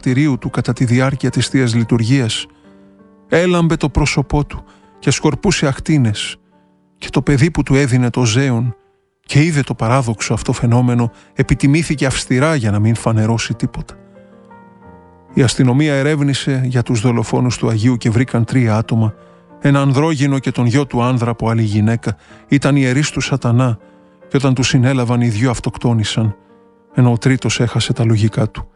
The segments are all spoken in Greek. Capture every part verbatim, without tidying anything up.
μαρτυρίου του κατά τη διάρκεια της Θείας Λειτουργίας. Έλαμπε το πρόσωπό του και σκορπούσε ακτίνες, και το παιδί που του έδινε το ζέον και είδε το παράδοξο αυτό φαινόμενο επιτιμήθηκε αυστηρά για να μην φανερώσει τίποτα. Η αστυνομία ερεύνησε για τους δολοφόνους του Αγίου και βρήκαν τρία άτομα, ένα ανδρόγυνο και τον γιο του άνδρα από άλλη γυναίκα. Ήταν ιερείς του σατανά και όταν τους συνέλαβαν οι δυο αυτοκτόνησαν, ενώ ο τρίτος έχασε τα λογικά του.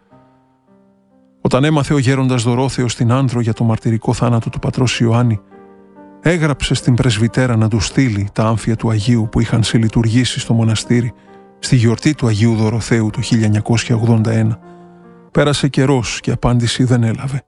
Όταν έμαθε ο γέροντας Δωρόθεος την άνδρο για το μαρτυρικό θάνατο του πατρός Ιωάννη, έγραψε στην πρεσβυτέρα να του στείλει τα άμφια του Αγίου που είχαν συλλειτουργήσει στο μοναστήρι στη γιορτή του Αγίου Δωροθέου το χίλια εννιακόσια ογδόντα ένα. Πέρασε καιρός και απάντηση δεν έλαβε.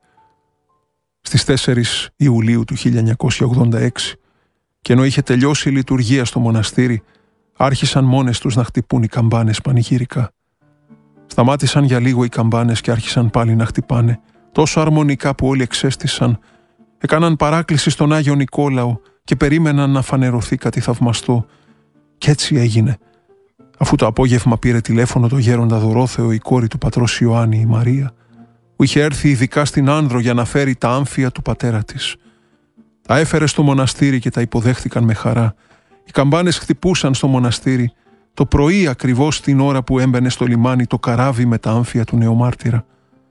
Στις τέσσερις Ιουλίου του χίλια εννιακόσια ογδόντα έξι, και ενώ είχε τελειώσει η λειτουργία στο μοναστήρι, άρχισαν μόνες τους να χτυπούν οι καμπάνες πανηγυρικά. Σταμάτησαν για λίγο οι καμπάνες και άρχισαν πάλι να χτυπάνε, τόσο αρμονικά που όλοι εξέστησαν, έκαναν παράκληση στον Άγιο Νικόλαο και περίμεναν να φανερωθεί κάτι θαυμαστό. Κι έτσι έγινε. Αφού το απόγευμα πήρε τηλέφωνο το γέροντα Δωρόθεο η κόρη του πατρός Ιωάννη, η Μαρία, που είχε έρθει ειδικά στην Άνδρο για να φέρει τα άμφια του πατέρα της. Τα έφερε στο μοναστήρι και τα υποδέχτηκαν με χαρά. Οι καμπάνες χτυπούσαν στο μοναστήρι το πρωί ακριβώς την ώρα που έμπαινε στο λιμάνι το καράβι με τα άμφια του νεομάρτυρα.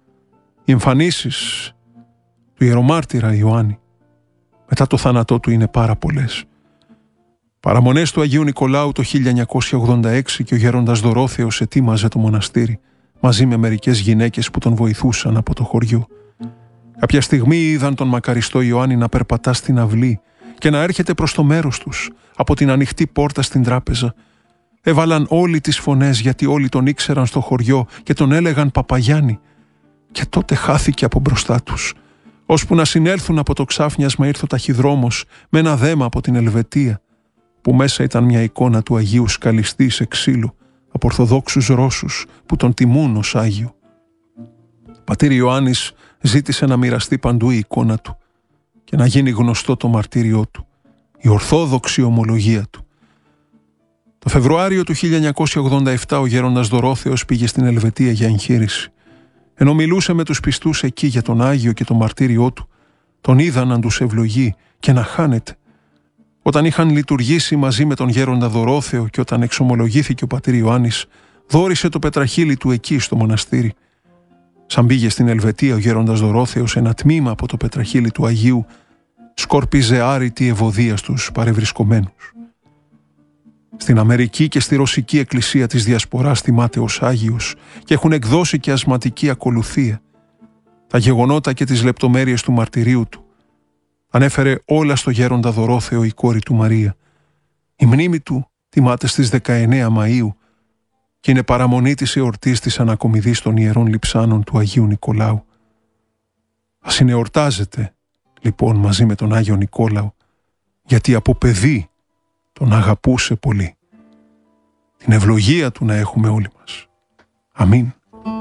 Οι εμφανίσεις του ιερομάρτυρα Ιωάννη μετά το θάνατό του είναι πάρα πολλές. Παραμονές του Αγίου Νικολάου το χίλια εννιακόσια ογδόντα έξι και ο γέροντας Δωρόθεος ετοίμαζε το μοναστήρι μαζί με μερικές γυναίκες που τον βοηθούσαν από το χωριό. Κάποια στιγμή είδαν τον μακαριστό Ιωάννη να περπατά στην αυλή και να έρχεται προς το μέρος τους από την ανοιχτή πόρτα στην τράπεζα. Έβαλαν όλοι τις φωνές γιατί όλοι τον ήξεραν στο χωριό και τον έλεγαν Παπαγιάννη, και τότε χάθηκε από μπροστά τους. Ώσπου να συνέλθουν από το ξάφνιασμα ήρθε ο ταχυδρόμος με ένα δέμα από την Ελβετία, που μέσα ήταν μια εικόνα του Αγίου σκαλιστή σε ξύλο από Ορθοδόξους Ρώσους που τον τιμούν ως Άγιο. Ο πατήρ Ιωάννης ζήτησε να μοιραστεί παντού η εικόνα του και να γίνει γνωστό το μαρτύριό του, η ορθόδοξη ομολογία του. Το Φεβρουάριο του χίλια εννιακόσια ογδόντα επτά ο γέροντας Δωρόθεος πήγε στην Ελβετία για εγχείρηση. Ενώ μιλούσε με τους πιστούς εκεί για τον Άγιο και το μαρτύριό του, τον είδαν να τους ευλογεί και να χάνεται. Όταν είχαν λειτουργήσει μαζί με τον γέροντα Δωρόθεο και όταν εξομολογήθηκε ο πατήρ Ιωάννης, δώρισε το πετραχύλι του εκεί στο μοναστήρι. Σαν πήγε στην Ελβετία ο γέροντας Δωρόθεος, ένα τμήμα από το πετραχύλι του Αγίου σκόρπιζε άρρητη ευωδία στους παρευρισκομένους. Στην Αμερική και στη Ρωσική Εκκλησία της Διασποράς τιμάται ως Άγιος και έχουν εκδώσει και ασματική ακολουθία. Τα γεγονότα και τις λεπτομέρειες του μαρτυρίου του ανέφερε όλα στο γέροντα Δωρόθεο η κόρη του Μαρία. Η μνήμη του τιμάται στις δεκαεννέα Μαΐου και είναι παραμονή της εορτής της ανακομιδής των Ιερών Λειψάνων του Αγίου Νικολάου. Ας συνεορτάζεται λοιπόν μαζί με τον Άγιο Νικόλαο, γιατί από παιδί τον αγαπούσε πολύ. Την ευλογία του να έχουμε όλοι μας. Αμήν.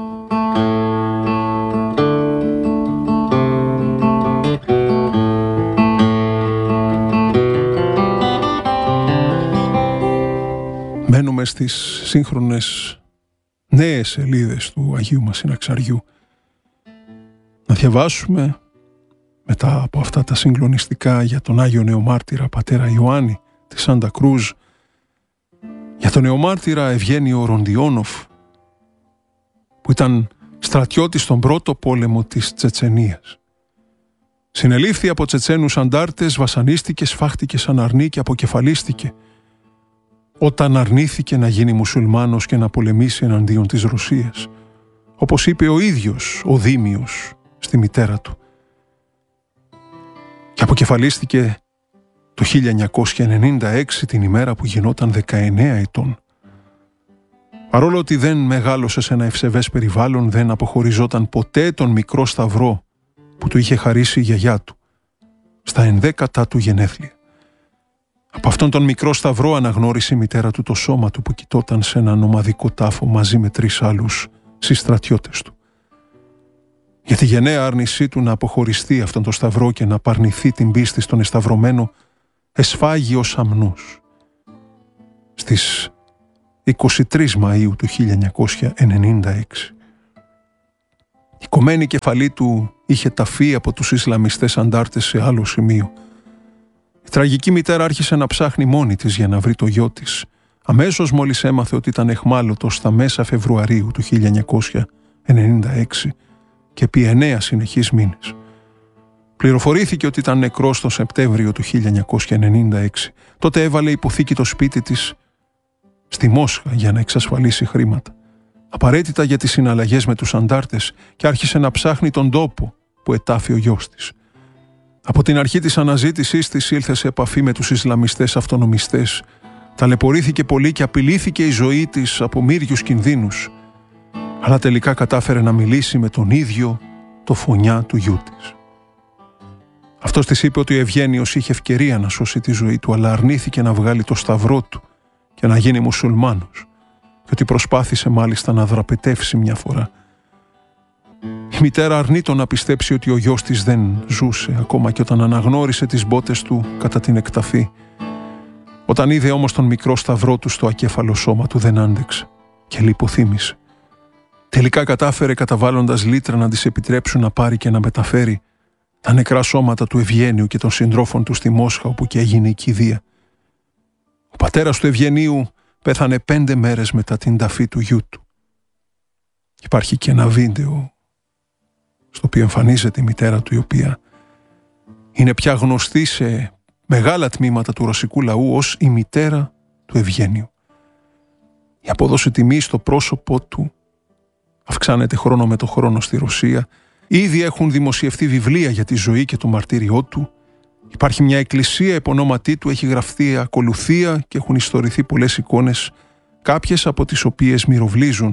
Μένουμε στις σύγχρονες νέες σελίδες του Αγίου μας Συναξαριού. Να διαβάσουμε μετά από αυτά τα συγκλονιστικά για τον Άγιο Νεομάρτυρα πατέρα Ιωάννη της Σάντα Κρούζ, για τον νεομάρτυρα Ευγένιο Ροντιόνοφ, που ήταν στρατιώτης στον πρώτο πόλεμο της Τσετσενίας. Συνελήφθη από Τσετσένους αντάρτες, βασανίστηκε, σφάχτηκε σαν αρνί και αποκεφαλίστηκε όταν αρνήθηκε να γίνει μουσουλμάνος και να πολεμήσει εναντίον της Ρωσίας, όπως είπε ο ίδιος ο Δήμιος στη μητέρα του. Και αποκεφαλίστηκε το χίλια εννιακόσια ενενήντα έξι, την ημέρα που γινόταν δεκαεννέα ετών. Παρόλο ότι δεν μεγάλωσε σε ένα ευσεβές περιβάλλον, δεν αποχωριζόταν ποτέ τον μικρό σταυρό που του είχε χαρίσει η γιαγιά του στα ενδέκατα του γενέθλια. Από αυτόν τον μικρό σταυρό αναγνώρισε η μητέρα του το σώμα του που κοιτόταν σε έναν ομαδικό τάφο μαζί με τρεις άλλους συστρατιώτες του. Για τη γενναία άρνησή του να αποχωριστεί αυτόν τον σταυρό και να απαρνηθεί την πίστη στον εσταυρωμένο, εσφάγει ως αμνός. Στις είκοσι τρεις Μαΐου του χίλια εννιακόσια ενενήντα έξι. Η κομμένη κεφαλή του είχε ταφεί από τους Ισλαμιστές αντάρτες σε άλλο σημείο. Η τραγική μητέρα άρχισε να ψάχνει μόνη της για να βρει το γιο της, αμέσως μόλις έμαθε ότι ήταν αιχμάλωτος στα μέσα Φεβρουαρίου του χίλια εννιακόσια ενενήντα έξι και επί εννέα συνεχείς μήνες. Πληροφορήθηκε ότι ήταν νεκρός τον Σεπτέμβριο του χίλια εννιακόσια ενενήντα έξι. Τότε έβαλε υποθήκη το σπίτι της στη Μόσχα για να εξασφαλίσει χρήματα, απαραίτητα για τις συναλλαγές με τους αντάρτες, και άρχισε να ψάχνει τον τόπο που ετάφη ο γιος της. Από την αρχή της αναζήτησής της ήλθε σε επαφή με τους Ισλαμιστές αυτονομιστές, ταλαιπωρήθηκε πολύ και απειλήθηκε η ζωή της από μύριους κινδύνους, αλλά τελικά κατάφερε να μιλήσει με τον ίδιο το φωνιά του γιού της. Αυτός της είπε ότι ο Ευγένιος είχε ευκαιρία να σώσει τη ζωή του, αλλά αρνήθηκε να βγάλει το σταυρό του και να γίνει μουσουλμάνος, και ότι προσπάθησε μάλιστα να δραπετεύσει μια φορά. Η μητέρα αρνείτο να πιστέψει ότι ο γιος της δεν ζούσε, ακόμα και όταν αναγνώρισε τις μπότες του κατά την εκταφή. Όταν είδε όμως τον μικρό σταυρό του στο ακέφαλο σώμα του, δεν άντεξε και λιποθύμησε. Τελικά κατάφερε, καταβάλλοντας λίτρα, να της επιτρέψουν να πάρει και να μεταφέρει τα νεκρά σώματα του Ευγένιου και των συντρόφων του στη Μόσχα, όπου και έγινε η κηδεία. Ο πατέρας του Ευγενίου πέθανε πέντε μέρες μετά την ταφή του γιού του. Υπάρχει και ένα βίντεο στο οποίο εμφανίζεται η μητέρα του, η οποία είναι πια γνωστή σε μεγάλα τμήματα του ρωσικού λαού ως η μητέρα του Ευγένιου. Η απόδοση τιμής στο πρόσωπό του αυξάνεται χρόνο με το χρόνο στη Ρωσία. Ήδη έχουν δημοσιευτεί βιβλία για τη ζωή και το μαρτύριό του. Υπάρχει μια εκκλησία επ' ονόματί του, έχει γραφτεί ακολουθία και έχουν ιστορηθεί πολλές εικόνες, κάποιες από τις οποίες μυροβλίζουν.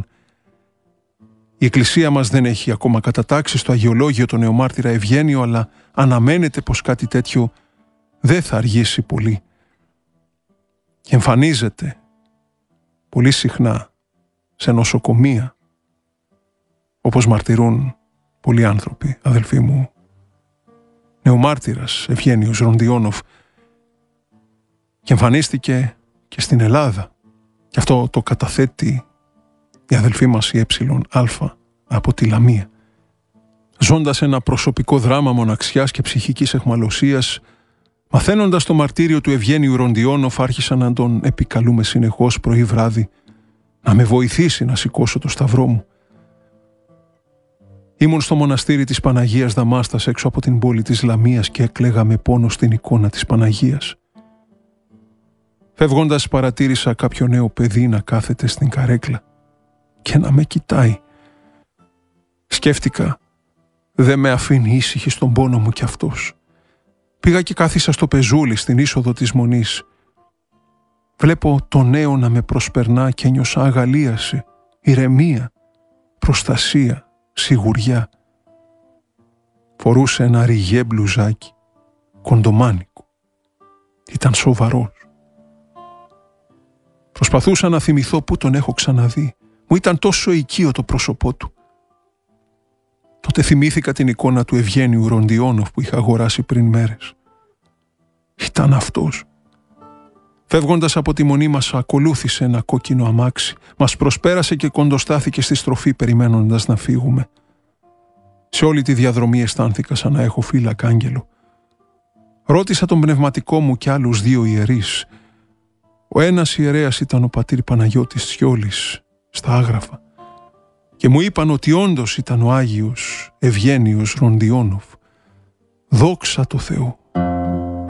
Η εκκλησία μας δεν έχει ακόμα κατατάξει στο αγιολόγιο τον νεομάρτυρα Ευγένιο, αλλά αναμένεται πως κάτι τέτοιο δεν θα αργήσει πολύ. Και εμφανίζεται πολύ συχνά σε νοσοκομεία, όπως μαρτυρούν πολλοί άνθρωποι. Αδελφοί μου, νεομάρτυρας Ευγένιος Ροντιόνοφ, και εμφανίστηκε και στην Ελλάδα. Και αυτό το καταθέτει η αδελφή μας η ΕΑ από τη Λαμία. Ζώντας ένα προσωπικό δράμα μοναξιάς και ψυχικής αιχμαλωσίας, μαθαίνοντας το μαρτύριο του Ευγένιου Ροντιόνοφ, άρχισα να τον επικαλούμε συνεχώς πρωί βράδυ να με βοηθήσει να σηκώσω το σταυρό μου. Ήμουν στο μοναστήρι της Παναγίας Δαμάστας έξω από την πόλη της Λαμίας και έκλαιγα με πόνο στην εικόνα της Παναγίας. Φεύγοντας παρατήρησα κάποιο νέο παιδί να κάθεται στην καρέκλα και να με κοιτάει. Σκέφτηκα, δεν με αφήνει ήσυχη στον πόνο μου κι αυτός. Πήγα και κάθισα στο πεζούλι στην είσοδο της μονής. Βλέπω το νέο να με προσπερνά και νιώσα αγαλίαση, ηρεμία, προστασία, σιγουριά. Φορούσε ένα ριγέ μπλουζάκι, κοντομάνικο. Ήταν σοβαρός. Προσπαθούσα να θυμηθώ πού τον έχω ξαναδεί. Μου ήταν τόσο οικείο το πρόσωπό του. Τότε θυμήθηκα την εικόνα του Ευγένιου Ροντιόνοφ που είχα αγοράσει πριν μέρες. Ήταν αυτός. Φεύγοντας από τη μονή μας, ακολούθησε ένα κόκκινο αμάξι. Μας προσπέρασε και κοντοστάθηκε στη στροφή, περιμένοντας να φύγουμε. Σε όλη τη διαδρομή αισθάνθηκα σαν να έχω φύλακα άγγελο. Ρώτησα τον πνευματικό μου και άλλους δύο ιερείς. Ο ένας ιερέας ήταν ο πατήρ Παναγιώτης Τσιόλης, στα Άγραφα, και μου είπαν ότι όντως ήταν ο Άγιος Ευγένιος Ροντιόνοφ. Δόξα τω Θεώ.